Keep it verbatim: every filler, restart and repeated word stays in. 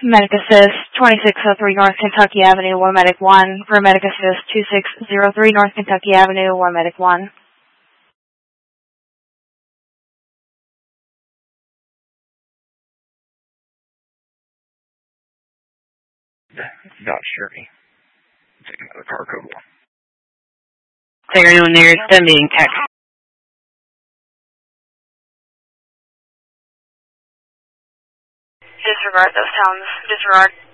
Medic Assist, twenty-six oh three North Kentucky Avenue, one Medic one. For Medic Assist, twenty-six oh three North Kentucky Avenue, one Medic one. Not sure. Take another car code one. Serial nearest sending text. Disregard those sounds. Disregard.